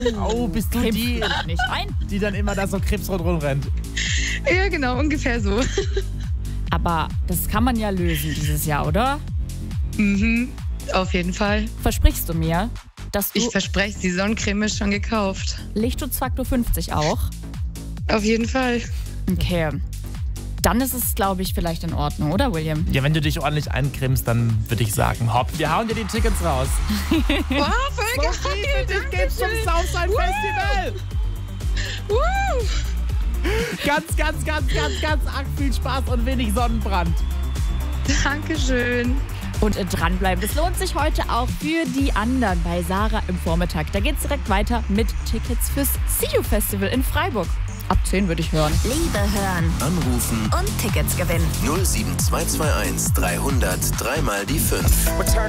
Oh, bist du die, Nicht ein. die dann immer da so krebsrot rumrennt? Ja, genau, ungefähr so. Aber das kann man ja lösen dieses Jahr, oder? Mhm, auf jeden Fall. Versprichst du mir, dass du Ich verspreche, die Sonnencreme ist schon gekauft. Lichtschutzfaktor 50 auch? Auf jeden Fall. Okay. Dann ist es, glaube ich, vielleicht in Ordnung, oder William? Ja, wenn du dich ordentlich eincremst, dann würde ich sagen, hopp, wir hauen dir die Tickets raus. Wow, voll geil. Dich geht's zum Southside Festival. Ganz arg viel Spaß und wenig Sonnenbrand. Dankeschön. Und dranbleiben. Das lohnt sich heute auch für die anderen bei Sarah im Vormittag. Da geht's direkt weiter mit Tickets fürs See You Festival in Freiburg. Ab 10 würde ich hören. Liebe hören. Anrufen Und Tickets gewinnen. 07221 300 3 mal die 5.